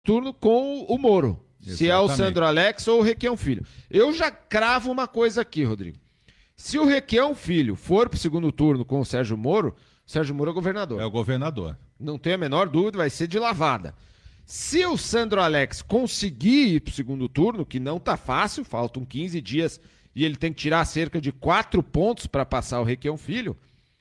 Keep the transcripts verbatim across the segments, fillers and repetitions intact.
turno com o Moro. Exatamente. Se é o Sandro Alex ou o Requião Filho. Eu já cravo uma coisa aqui, Rodrigo. Se o Requião Filho for para o segundo turno com o Sérgio Moro, o Sérgio Moro é governador. É o governador. Não tenho a menor dúvida, vai ser de lavada. Se o Sandro Alex conseguir ir para o segundo turno, que não tá fácil, faltam quinze dias e ele tem que tirar cerca de quatro pontos para passar o Requião Filho,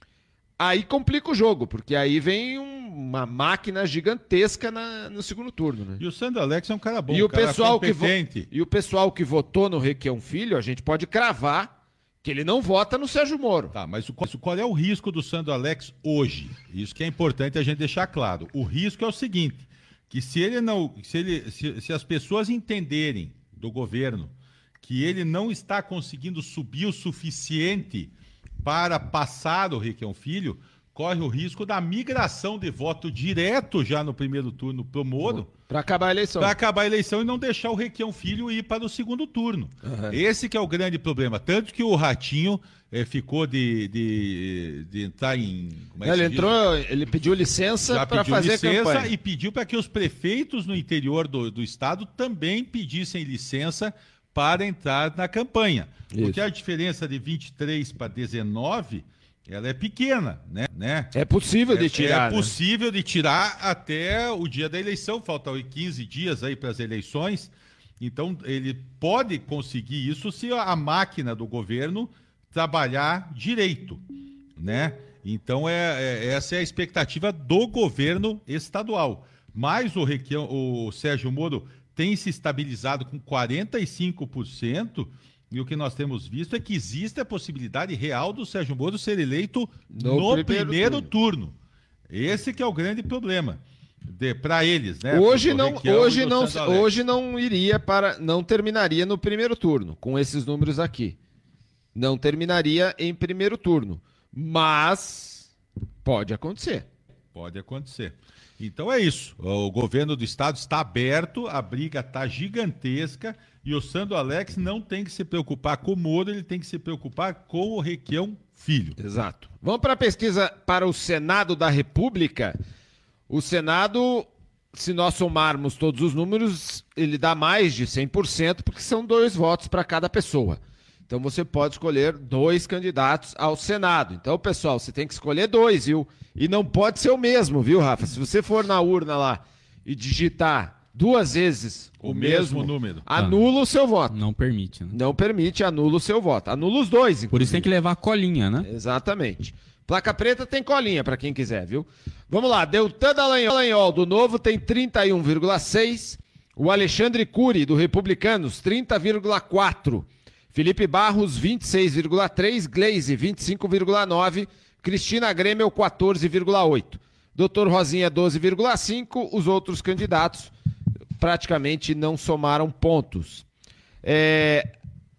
aí complica o jogo, porque aí vem um, uma máquina gigantesca na, no segundo turno, né? E o Sandro Alex é um cara bom, e o um cara pessoal que vo... competente. E o pessoal que votou no Requião Filho, a gente pode cravar que ele não vota no Sérgio Moro. Tá, mas o- qual é o risco do Sandro Alex hoje? Isso que é importante a gente deixar claro. O risco é o seguinte, que se ele não, se, ele, se, se as pessoas entenderem do governo que ele não está conseguindo subir o suficiente para passar o Requião Filho, corre o risco da migração de voto direto já no primeiro turno pro Moro, Para acabar a eleição. para acabar a eleição e não deixar o Requião Filho ir para o segundo turno. Uhum. Esse que é o grande problema. Tanto que o Ratinho eh, ficou de, de, de entrar em... como é que Ele se diz? entrou, ele pediu licença Já para pediu fazer licença campanha. e pediu para que os prefeitos no interior do, do estado também pedissem licença para entrar na campanha. Isso. Porque a diferença de vinte e três para dezenove, ela é pequena, né? né? É possível de É- tirar. É né? possível de tirar até o dia da eleição. Faltam quinze dias aí para as eleições. Então, ele pode conseguir isso se a máquina do governo trabalhar direito, né? Então, é, é- essa é a expectativa do governo estadual. Mas o, Requião, o Sérgio Moro tem se estabilizado com quarenta e cinco por cento, e o que nós temos visto é que existe a possibilidade real do Sérgio Moro ser eleito No no, primeiro primeiro, turno. Esse que é o grande problema para eles, né? Hoje Pro não, Requião e hoje, pro não, Sandro Alex. hoje não iria para, não terminaria no primeiro turno com esses números aqui. Não terminaria em primeiro turno, mas pode acontecer. Pode acontecer. Então é isso. O governo do estado está aberto, a briga está gigantesca e o Sandro Alex não tem que se preocupar com o Moro, ele tem que se preocupar com o Requião Filho. Exato. Vamos para a pesquisa para o Senado da República. O Senado, se nós somarmos todos os números, ele dá mais de cem por cento, porque são dois votos para cada pessoa. Então você pode escolher dois candidatos ao Senado. Então, pessoal, você tem que escolher dois, viu? E não pode ser o mesmo, viu, Rafa? Se você for na urna lá e digitar duas vezes o, O mesmo, mesmo número. anula o seu voto. Não permite, né? Não permite, anula o seu voto. Anula os dois, Por isso tem que levar a colinha, né? Exatamente. Placa preta tem colinha para quem quiser, viu? Vamos lá, Deltan Dallagnol do Novo tem trinta e um vírgula seis, o Alexandre Cury do Republicanos trinta vírgula quatro, Felipe Barros vinte e seis vírgula três, Gleisi vinte e cinco vírgula nove, Cristina Grêmio quatorze vírgula oito, doutor Rosinha doze vírgula cinco, os outros candidatos praticamente não somaram pontos. É...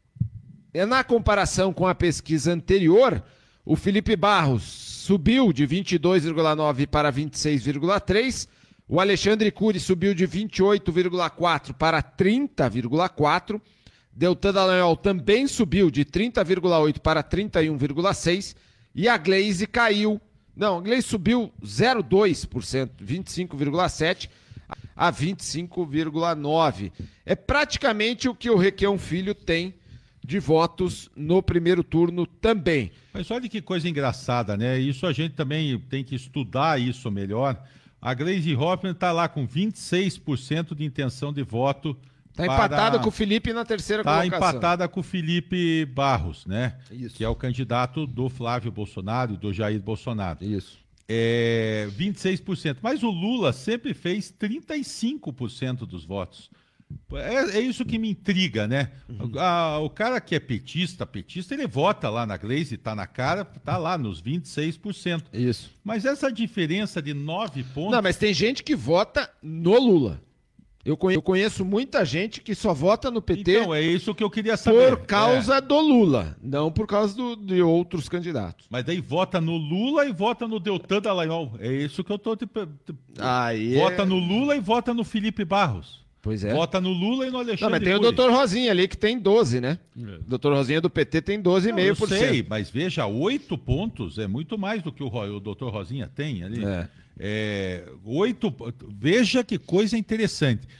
Na comparação com a pesquisa anterior, o Felipe Barros subiu de vinte e dois vírgula nove para vinte e seis vírgula três, o Alexandre Cury subiu de vinte e oito vírgula quatro para trinta vírgula quatro, Deltan Dallagnol também subiu de trinta vírgula oito para trinta e um vírgula seis e a Gleisi caiu, não, a Gleisi subiu zero vírgula dois por cento, vinte e cinco vírgula sete a vinte e cinco vírgula nove. É praticamente o que o Requião Filho tem de votos no primeiro turno também. Mas olha que coisa engraçada, né? Isso a gente também tem que estudar isso melhor. A Gleisi Hoffmann está lá com vinte e seis por cento de intenção de voto. Está para... empatada com o Felipe na terceira Está colocação. empatada com o Felipe Barros, né? Isso. Que é o candidato do Flávio Bolsonaro e do Jair Bolsonaro. Isso. É vinte e seis por cento. Mas o Lula sempre fez trinta e cinco por cento dos votos. É, é isso que me intriga, né? Uhum. A, o cara que é petista, petista, ele vota lá na Gleisi, tá na cara, tá lá nos vinte e seis por cento. Isso. Mas essa diferença de nove pontos... Não, mas tem gente que vota no Lula. Eu conheço, eu conheço muita gente que só vota no P T então, é isso que eu queria saber. por causa é. do Lula, não por causa do, de outros candidatos. Mas daí vota no Lula e vota no Deltan Dallagnol. É isso que eu tô... Te... Aí vota é... no Lula e vota no Felipe Barros. Pois é. Vota no Lula e no Alexandre Não, mas tem Cury. o doutor Rosinha ali que tem doze, né? É. O doutor Rosinha do P T tem doze vírgula cinco por cento. Eu sei, mas veja, oito pontos é muito mais do que o, Ro... o doutor Rosinha tem ali. É. É, oito, veja que coisa interessante.